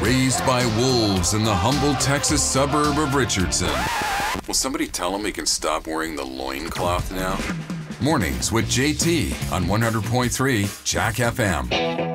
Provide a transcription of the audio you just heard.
Raised by wolves in the humble Texas suburb of Richardson. Will somebody tell him he can stop wearing the loincloth now? Mornings with JT on 100.3 Jack FM.